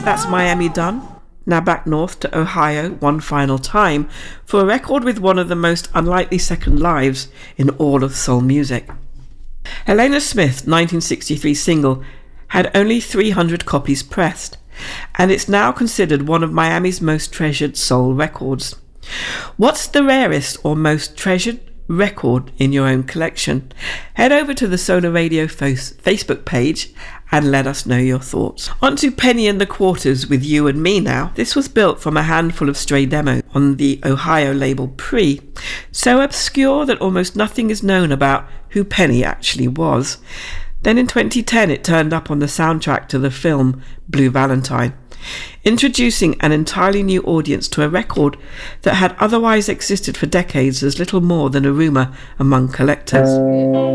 That's Miami done. Now back north to Ohio one final time for a record with one of the most unlikely second lives in all of soul music. Helena Smith's 1963 single had only 300 copies pressed, and it's now considered one of Miami's most treasured soul records. What's the rarest or most treasured record in your own collection? Head over to the Solar Radio Facebook page and let us know your thoughts. On to Penny and the Quarters with You and Me now. This was built from a handful of stray demos on the Ohio label Pre, so obscure that almost nothing is known about who Penny actually was. Then in 2010 it turned up on the soundtrack to the film Blue Valentine, introducing an entirely new audience to a record that had otherwise existed for decades as little more than a rumour among collectors.